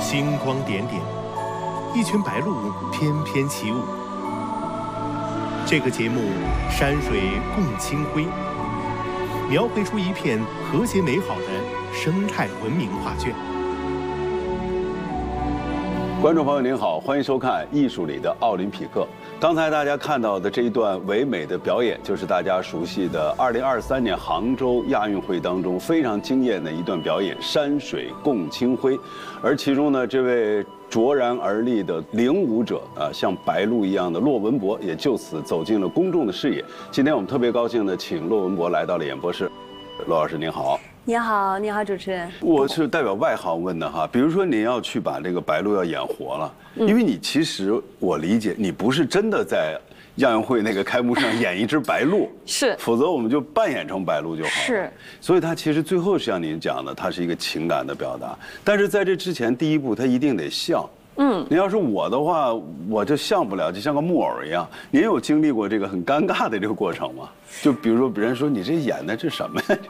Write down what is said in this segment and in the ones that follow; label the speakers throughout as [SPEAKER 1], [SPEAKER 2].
[SPEAKER 1] 星光点点，一群白鹭翩翩起舞。这个节目山水共清辉，描绘出一片和谐美好的生态文明画卷。
[SPEAKER 2] 观众朋友您好，欢迎收看《艺术里的奥林匹克》。刚才大家看到的这一段唯美的表演，就是大家熟悉的2023年杭州亚运会当中非常惊艳的一段表演——山水共清辉。而其中呢，这位卓然而立的领舞者像白鹭一样的骆文博，也就此走进了公众的视野。今天我们特别高兴的请骆文博来到了演播室。骆老师您好。
[SPEAKER 3] 你好，你好，主持人。
[SPEAKER 2] 我是代表外行问的哈，比如说你要去把这个白鹭要演活了，因为你其实我理解你不是真的在亚运会那个开幕上演一只白鹭，
[SPEAKER 3] 是，
[SPEAKER 2] 否则我们就扮演成白鹭就好了。
[SPEAKER 3] 是，
[SPEAKER 2] 所以它其实最后是像您讲的，它是一个情感的表达，但是在这之前第一步它一定得像。你要是我的话，我就像不了，就像个木偶一样。您有经历过这个很尴尬的这个过程吗？就比如说别人说你这演的这什么呀？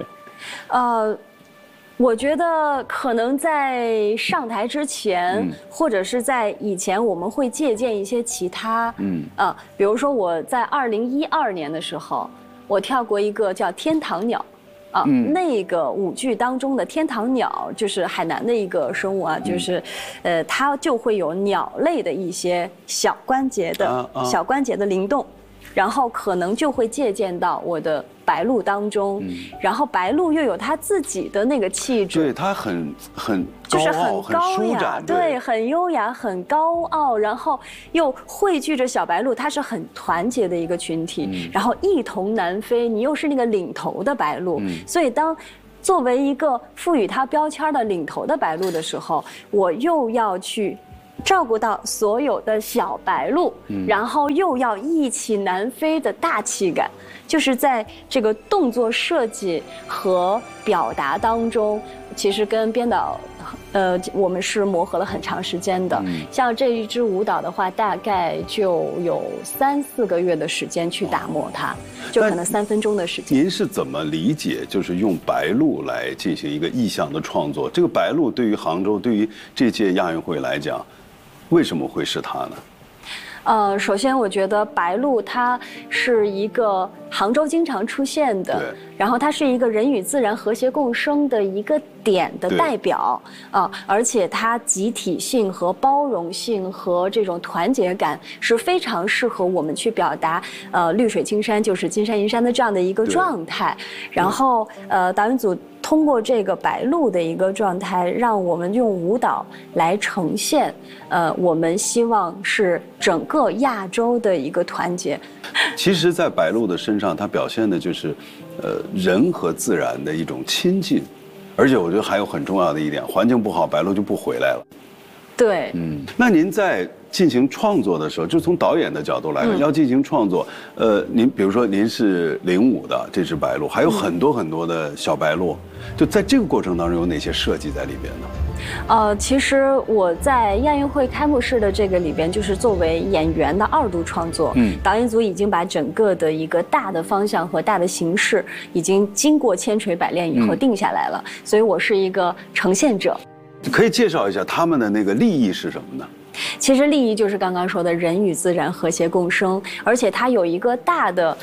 [SPEAKER 3] 我觉得可能在上台之前，或者是在以前，我们会借鉴一些其他，比如说我在2012年的时候，我跳过一个叫《天堂鸟》。那个舞剧当中的天堂鸟就是海南的一个生物啊，就是，它就会有鸟类的一些小关节的灵动，然后可能就会借鉴到我的白鹭当中，然后白鹭又有它自己的那个气质，
[SPEAKER 2] 对，它很
[SPEAKER 3] 就是
[SPEAKER 2] 很
[SPEAKER 3] 高雅，对，很优雅，很高傲，然后又汇聚着小白鹭，它是很团结的一个群体，然后一同南飞，你又是那个领头的白鹭，所以作为一个赋予它标签的领头的白鹭的时候，我又要去照顾到所有的小白鹭，然后又要一起南飞的大气感，就是在这个动作设计和表达当中，其实跟编导，我们是磨合了很长时间的。像这一支舞蹈的话，大概就有3-4个月的时间去打磨它，就可能3分钟的时间。
[SPEAKER 2] 您是怎么理解就是用白鹭来进行一个意象的创作？这个白鹭对于杭州，对于这届亚运会来讲，为什么会是它呢？
[SPEAKER 3] 首先我觉得白鹭它是一个杭州经常出现的，然后它是一个人与自然和谐共生的一个点的代表而且它集体性和包容性和这种团结感是非常适合我们去表达绿水青山就是金山银山的这样的一个状态。然后导演组通过这个白鹭的一个状态，让我们用舞蹈来呈现我们希望是整个亚洲的一个团结。
[SPEAKER 2] 其实在白鹭的身上，它表现的就是人和自然的一种亲近，而且我觉得还有很重要的一点，环境不好，白鹭就不回来了。
[SPEAKER 3] 对，
[SPEAKER 2] 那您在进行创作的时候，就从导演的角度来看，要进行创作，您比如说您是领舞的这只白鹭，还有很多很多的小白鹭，就在这个过程当中有哪些设计在里边呢？
[SPEAKER 3] 其实我在亚运会开幕式的这个里边，就是作为演员的2度创作，导演组已经把整个的一个大的方向和大的形式，已经经过千锤百炼以后定下来了，所以我是一个呈现者。
[SPEAKER 2] 可以介绍一下他们的那个立意是什么呢？
[SPEAKER 3] 其实立意就是刚刚说的人与自然和谐共生，而且它有一个大的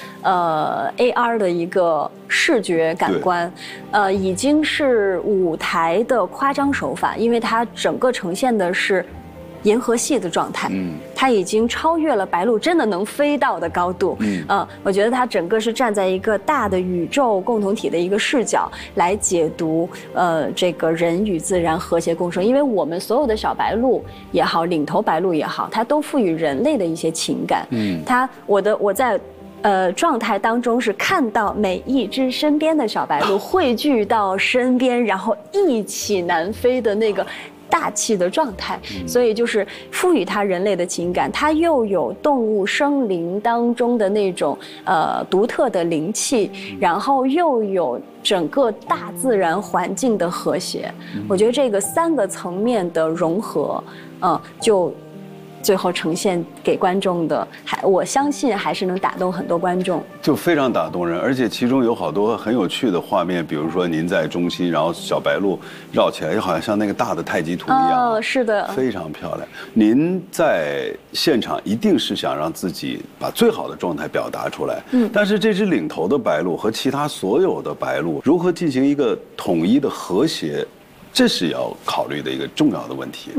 [SPEAKER 3] AR 的一个视觉感官，已经是舞台的夸张手法，因为它整个呈现的是银河系的状态，它已经超越了白鹭真的能飞到的高度，我觉得它整个是站在一个大的宇宙共同体的一个视角来解读，这个人与自然和谐共生，因为我们所有的小白鹭也好，领头白鹭也好，它都赋予人类的一些情感，我在状态当中是看到每一只身边的小白鹭汇聚到身边，然后一起南飞的那个大气的状态，所以就是赋予它人类的情感，它又有动物生灵当中的那种独特的灵气，然后又有整个大自然环境的和谐。我觉得这个3个层面的融合，就最后呈现给观众的，我相信还是能打动很多观众，
[SPEAKER 2] 就非常打动人，而且其中有好多很有趣的画面，比如说您在中心，然后小白鹿绕起来，就好像那个大的太极图一样，
[SPEAKER 3] 是的，
[SPEAKER 2] 非常漂亮。您在现场一定是想让自己把最好的状态表达出来，但是这只领头的白鹿和其他所有的白鹿如何进行一个统一的和谐，这是要考虑的一个重要的问题。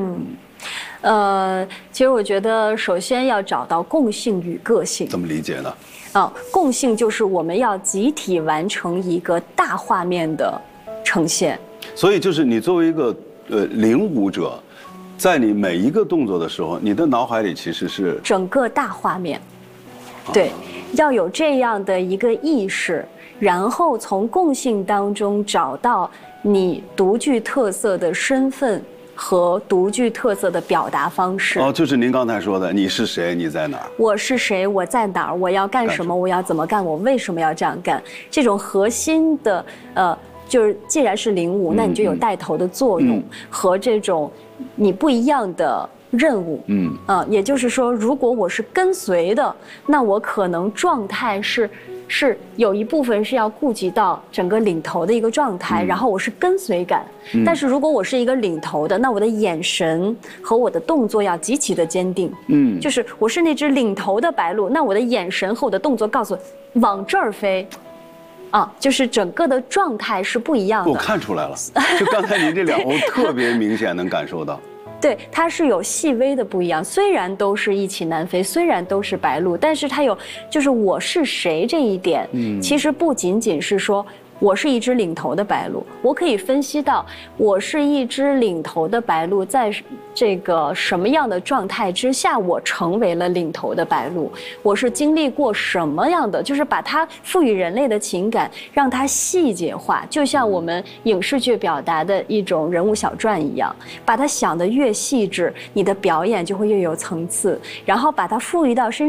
[SPEAKER 3] 其实我觉得，首先要找到共性与个性。
[SPEAKER 2] 怎么理解呢？
[SPEAKER 3] 共性就是我们要集体完成一个大画面的呈现。
[SPEAKER 2] 所以就是你作为一个领舞者，在你每一个动作的时候，你的脑海里其实是
[SPEAKER 3] 整个大画面。对，要有这样的一个意识，然后从共性当中找到你独具特色的身份和独具特色的表达方式。
[SPEAKER 2] 就是您刚才说的，你是谁，你在哪儿？
[SPEAKER 3] 我是谁，我在哪儿？我要干什么？我要怎么干？我为什么要这样干？这种核心的就是既然是领舞，那你就有带头的作用和这种你不一样的任务。也就是说，如果我是跟随的，那我可能状态是有一部分是要顾及到整个领头的一个状态，然后我是跟随感。但是如果我是一个领头的，那我的眼神和我的动作要极其的坚定。就是我是那只领头的白鹿，那我的眼神和我的动作告诉我往这儿飞。就是整个的状态是不一样的。
[SPEAKER 2] 我看出来了，就刚才您这两欧特别明显能感受到。
[SPEAKER 3] 对，它是有细微的不一样。虽然都是一起南飞，虽然都是白鹿，但是它有就是我是谁这一点，其实不仅仅是说我是一只领头的白鹿，我可以分析到我是一只领头的白鹿，在这个什么样的状态之下，我成为了领头的白鹿，我是经历过什么样的，就是把它赋予人类的情感，让它细节化，就像我们影视剧表达的一种人物小传一样，把它想得越细致，你的表演就会越有层次，然后把它赋予到身